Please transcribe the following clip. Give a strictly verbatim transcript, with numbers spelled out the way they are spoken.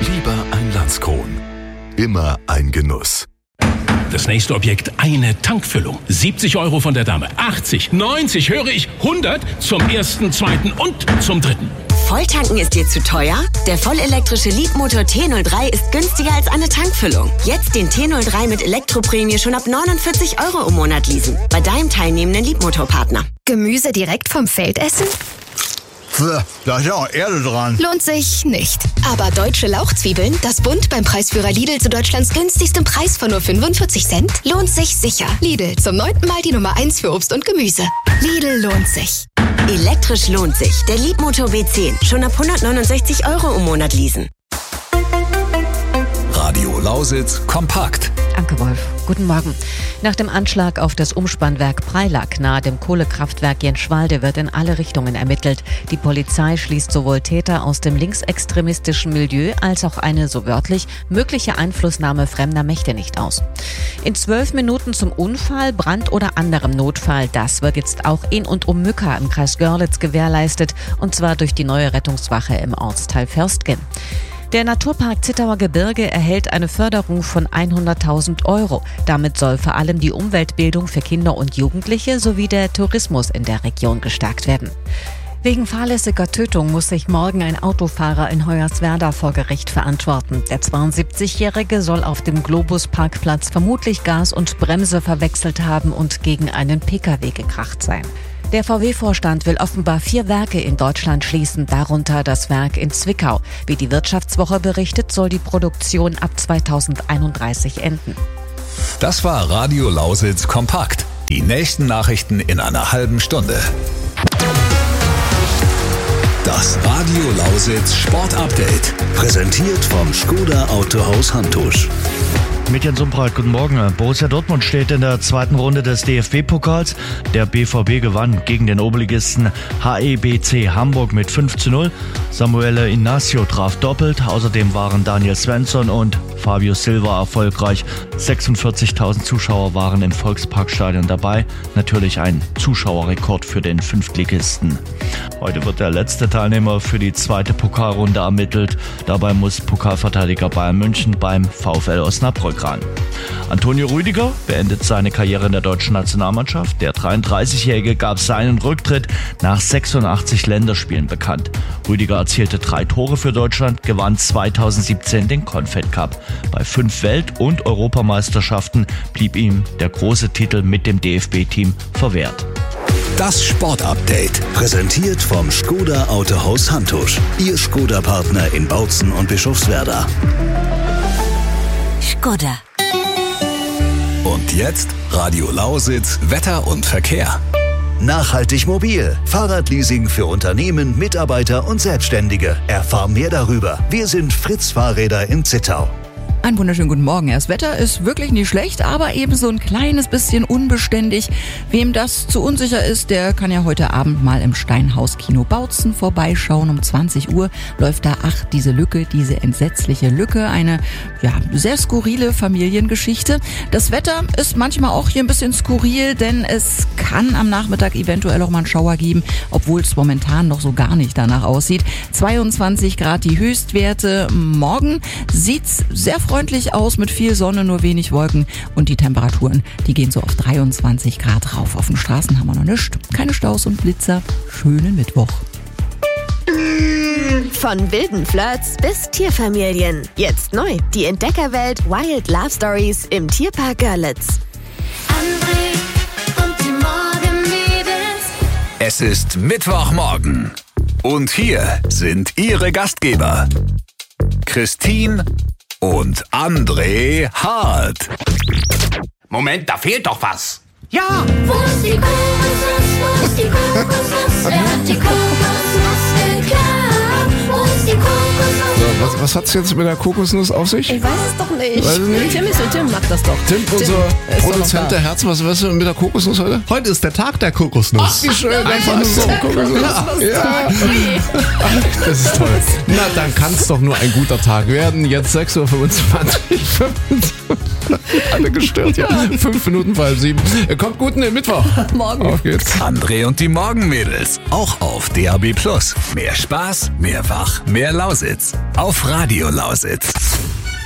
Lieber ein Landskron. Immer ein Genuss. Das nächste Objekt, eine Tankfüllung. siebzig Euro von der Dame. achtzig, neunzig, höre ich, hundert zum ersten, zweiten und zum dritten. Volltanken ist dir zu teuer? Der vollelektrische Leadmotor T null drei ist günstiger als eine Tankfüllung. Jetzt den T null drei mit Elektroprämie schon ab neunundvierzig Euro im Monat leasen. Bei deinem teilnehmenden Leadmotorpartner. Gemüse direkt vom Feld essen? Da ist ja auch Erde dran. Lohnt sich nicht. Aber deutsche Lauchzwiebeln, das Bund beim Preisführer Lidl zu Deutschlands günstigstem Preis von nur fünfundvierzig Cent, lohnt sich sicher. Lidl, zum neunten Mal die Nummer eins für Obst und Gemüse. Lidl lohnt sich. Elektrisch lohnt sich. Der Leadmotor B zehn. Schon ab hundertneunundsechzig Euro im Monat leasen. Radio Lausitz kompakt. Anke Wolf, guten Morgen. Nach dem Anschlag auf das Umspannwerk Preilack nahe dem Kohlekraftwerk Jenschwalde wird in alle Richtungen ermittelt. Die Polizei schließt sowohl Täter aus dem linksextremistischen Milieu als auch eine, so wörtlich, mögliche Einflussnahme fremder Mächte nicht aus. In zwölf Minuten zum Unfall, Brand oder anderem Notfall, das wird jetzt auch in und um Mücka im Kreis Görlitz gewährleistet, und zwar durch die neue Rettungswache im Ortsteil Förstgen. Der Naturpark Zittauer Gebirge erhält eine Förderung von hunderttausend Euro. Damit soll vor allem die Umweltbildung für Kinder und Jugendliche sowie der Tourismus in der Region gestärkt werden. Wegen fahrlässiger Tötung muss sich morgen ein Autofahrer in Hoyerswerda vor Gericht verantworten. Der zweiundsiebzigjährige soll auf dem Globus-Parkplatz vermutlich Gas und Bremse verwechselt haben und gegen einen Pkw gekracht sein. Der V W-Vorstand will offenbar vier Werke in Deutschland schließen, darunter das Werk in Zwickau. Wie die Wirtschaftswoche berichtet, soll die Produktion ab zweitausendeinunddreißig enden. Das war Radio Lausitz kompakt. Die nächsten Nachrichten in einer halben Stunde. Das Radio Lausitz Sportupdate. Präsentiert vom Skoda Autohaus Hantusch. Mit Jens Umbreit, guten Morgen. Borussia Dortmund steht in der zweiten Runde des D F B-Pokals. Der B V B gewann gegen den Oberligisten H E B C Hamburg mit fünf zu null. Samuele Inácio traf doppelt. Außerdem waren Daniel Svensson und Fabio Silva erfolgreich. sechsundvierzigtausend Zuschauer waren im Volksparkstadion dabei. Natürlich ein Zuschauerrekord für den Fünftligisten. Heute wird der letzte Teilnehmer für die zweite Pokalrunde ermittelt. Dabei muss Pokalverteidiger Bayern München beim VfL Osnabrück ran. Antonio Rüdiger beendet seine Karriere in der deutschen Nationalmannschaft. Der dreiunddreißigjährige gab seinen Rücktritt nach sechsundachtzig Länderspielen bekannt. Rüdiger erzielte drei Tore für Deutschland, gewann zweitausendsiebzehn den Confed Cup. Bei fünf Welt- und Europameisterschaften blieb ihm der große Titel mit dem D F B-Team verwehrt. Das Sportupdate, präsentiert vom Skoda Autohaus Hantusch. Ihr Skoda-Partner in Bautzen und Bischofswerda. Skoda. Und jetzt Radio Lausitz, Wetter und Verkehr. Nachhaltig mobil. Fahrradleasing für Unternehmen, Mitarbeiter und Selbstständige. Erfahr mehr darüber. Wir sind Fritz Fahrräder in Zittau. Einen wunderschönen guten Morgen. Das Wetter ist wirklich nicht schlecht, aber eben so ein kleines bisschen unbeständig. Wem das zu unsicher ist, der kann ja heute Abend mal im Steinhaus-Kino Bautzen vorbeischauen. Um zwanzig Uhr läuft da Ach, diese Lücke, diese entsetzliche Lücke. Eine, ja, sehr skurrile Familiengeschichte. Das Wetter ist manchmal auch hier ein bisschen skurril, denn es kann am Nachmittag eventuell auch mal einen Schauer geben, obwohl es momentan noch so gar nicht danach aussieht. zweiundzwanzig Grad die Höchstwerte. Morgen sieht's sehr freundlich aus mit viel Sonne, nur wenig Wolken, und die Temperaturen, die gehen so auf dreiundzwanzig Grad rauf. Auf den Straßen haben wir noch nichts, keine Staus und Blitzer. Schönen Mittwoch. Von wilden Flirts bis Tierfamilien. Jetzt neu, die Entdeckerwelt Wild Love Stories im Tierpark Görlitz. André und die Morgenmädels. Es ist Mittwochmorgen. Und hier sind Ihre Gastgeber. Christine und André Hart. Moment, da fehlt doch was. Ja! Wo ist die Kokosnuss? Wo ist die Kokosnuss? Wer hat die Kokosnuss geklaut? Wo ist die Kokosnuss? So, was, was hat's jetzt mit der Kokosnuss auf sich? Ich weiß es doch nicht. Weiß es nicht? Tim ist so, Tim macht das doch. Tim, Tim unser ist Produzent der Herzen, was weißt du mit der Kokosnuss heute? Heute ist der Tag der Kokosnuss. Ach, wie schön, einfach nur so. Kokosnuss. Ja. Ach, das ist toll. Na, dann kann es doch nur ein guter Tag werden. Jetzt sechs Uhr fünfundzwanzig. Alle gestört, ja. Fünf Minuten vor halb sieben. Kommt gut in den Mittwoch. Morgen. Auf geht's. André und die Morgenmädels. Auch auf D A B Plus. Mehr Spaß, mehr Wach, mehr Lausitz. Auf auf Radio Lausitz.